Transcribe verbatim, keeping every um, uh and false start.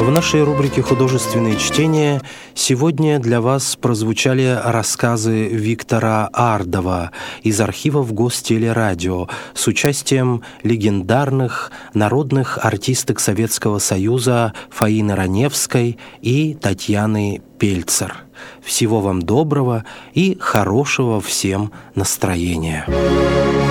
В нашей рубрике «Художественные чтения» сегодня для вас прозвучали рассказы Виктора Ардова из архивов Гостелерадио с участием легендарных народных артисток Советского Союза Фаины Раневской и Татьяны Пельцер. Всего вам доброго и хорошего всем настроения.